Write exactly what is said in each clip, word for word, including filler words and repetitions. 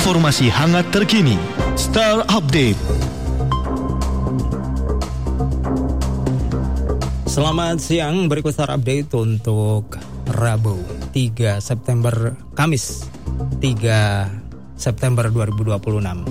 Informasi hangat terkini, Star Update. Selamat siang, berikut Star Update untuk Rabu tiga September, Kamis tiga September dua ribu dua puluh enam.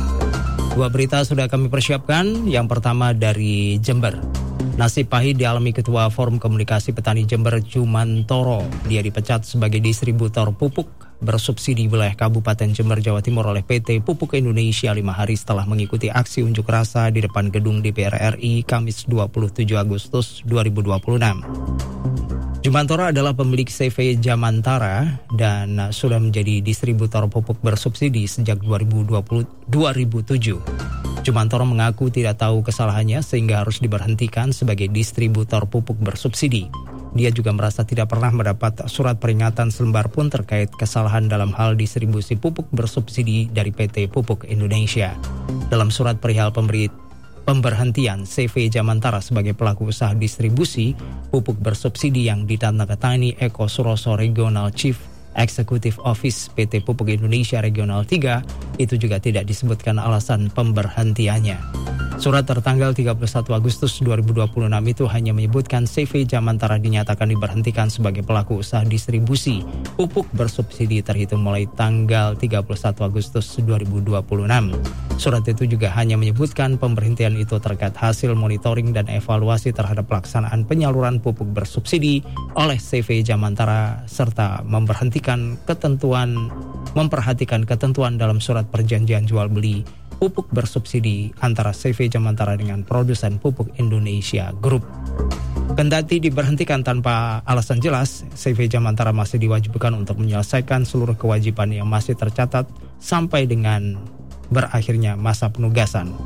Dua berita sudah kami persiapkan. Yang pertama dari Jember. Nasib pahit dialami Ketua Forum Komunikasi Petani Jember Jumantoro. Dia dipecat sebagai distributor pupuk bersubsidi wilayah Kabupaten Jember, Jawa Timur oleh P T Pupuk Indonesia lima hari setelah mengikuti aksi unjuk rasa di depan gedung D P R R I Kamis dua puluh tujuh Agustus dua ribu dua puluh enam. Jumantoro adalah pemilik C V Jamantara dan sudah menjadi distributor pupuk bersubsidi sejak dua ribu dua puluh, dua ribu tujuh. Jumantoro mengaku tidak tahu kesalahannya sehingga harus diberhentikan sebagai distributor pupuk bersubsidi. Dia juga merasa tidak pernah mendapat surat peringatan selembar pun terkait kesalahan dalam hal distribusi pupuk bersubsidi dari P T Pupuk Indonesia. Dalam surat perihal pemberi pemberhentian C V Jamantara sebagai pelaku usaha distribusi pupuk bersubsidi yang ditandatangani Eko Suroso Regional Chief Executive Office P T Pupuk Indonesia Regional tiga, itu juga tidak disebutkan alasan pemberhentiannya. Surat tertanggal tiga puluh satu Agustus dua ribu dua puluh enam itu hanya menyebutkan C V Jamantara dinyatakan diberhentikan sebagai pelaku usaha distribusi pupuk bersubsidi terhitung mulai tanggal tiga puluh satu Agustus dua ribu dua puluh enam. Surat itu juga hanya menyebutkan pemberhentian itu terkait hasil monitoring dan evaluasi terhadap pelaksanaan penyaluran pupuk bersubsidi oleh C V Jamantara serta memberhentikan ketentuan memperhatikan ketentuan dalam surat perjanjian jual beli pupuk bersubsidi antara C V Jamantara dengan produsen pupuk Indonesia Group. Kendati diberhentikan tanpa alasan jelas, C V Jamantara masih diwajibkan untuk menyelesaikan seluruh kewajiban yang masih tercatat sampai dengan berakhirnya masa penugasan.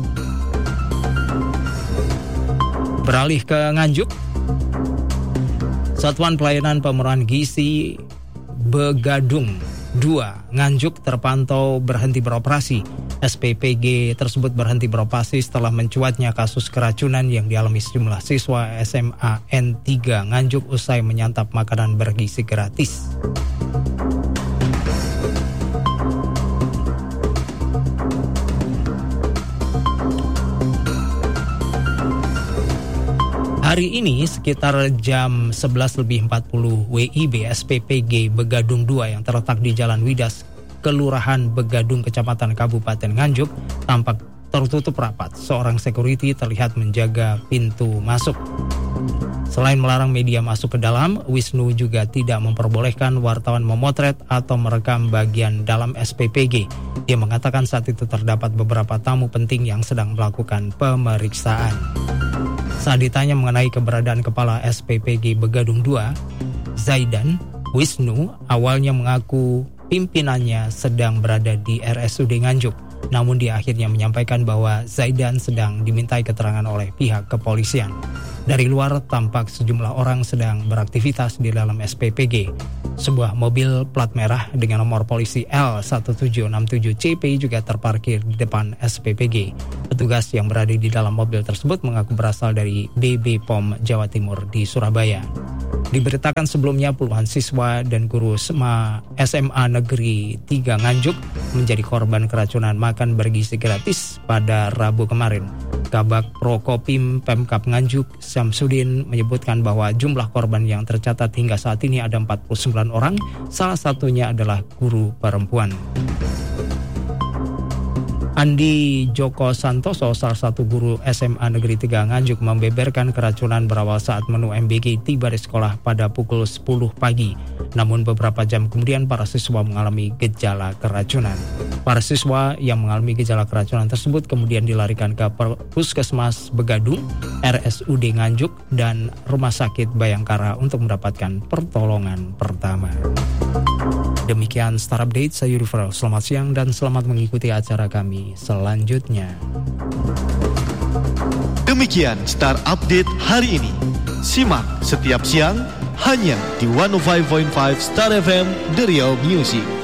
Beralih ke Nganjuk, Satuan Pelayanan Pemurahan Gizi Begadung dua Nganjuk terpantau berhenti beroperasi. S P P G tersebut berhenti beroperasi setelah mencuatnya kasus keracunan yang dialami sejumlah siswa S M A N tiga Nganjuk usai menyantap makanan bergizi gratis. Hari ini sekitar jam sebelas lebih empat puluh W I B S P P G Begadung dua yang terletak di Jalan Widas, Kelurahan Begadung, Kecamatan Kabupaten Nganjuk, tampak tertutup rapat. Seorang security terlihat menjaga pintu masuk. Selain melarang media masuk ke dalam, Wisnu juga tidak memperbolehkan wartawan memotret atau merekam bagian dalam S P P G. Dia mengatakan saat itu terdapat beberapa tamu penting yang sedang melakukan pemeriksaan. Saat ditanya mengenai keberadaan Kepala S P P G Begadung dua, Zaidan, Wisnu awalnya mengaku pimpinannya sedang berada di R S U D Nganjuk. Namun dia akhirnya menyampaikan bahwa Zaidan sedang dimintai keterangan oleh pihak kepolisian. Dari luar tampak sejumlah orang sedang beraktivitas di dalam S P P G. Sebuah mobil plat merah dengan nomor polisi L satu tujuh enam tujuh C P juga terparkir di depan S P P G. Petugas yang berada di dalam mobil tersebut mengaku berasal dari B B P O M Jawa Timur di Surabaya. Diberitakan sebelumnya puluhan siswa dan guru S M A Negeri tiga Nganjuk menjadi korban keracunan makan bergizi gratis pada Rabu kemarin. Kabak Prokopim Pemkab Nganjuk Syamsuddin menyebutkan bahwa jumlah korban yang tercatat hingga saat ini ada empat puluh sembilan orang, salah satunya adalah guru perempuan. Andi Joko Santoso, salah satu guru S M A Negeri tiga Nganjuk, membeberkan keracunan berawal saat menu M B K tiba di sekolah pada pukul sepuluh pagi. Namun beberapa jam kemudian para siswa mengalami gejala keracunan. Para siswa yang mengalami gejala keracunan tersebut kemudian dilarikan ke Puskesmas Begadung, R S U D Nganjuk, dan Rumah Sakit Bayangkara untuk mendapatkan pertolongan pertama. Demikian Star Update, saya Yuri Farel. Selamat siang dan selamat mengikuti acara kami selanjutnya. Demikian Star Update hari ini. Simak setiap siang hanya di seratus lima koma lima Star F M The Real Music.